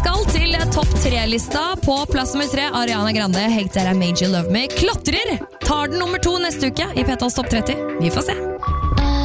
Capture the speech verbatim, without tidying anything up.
skal til topp tre-lista. På plass nummer tre, Ariana Grande, Hate That I Made You Love Me, klatrer. Tar den nummer to neste uke i P tres Topp tretti. Vi får se.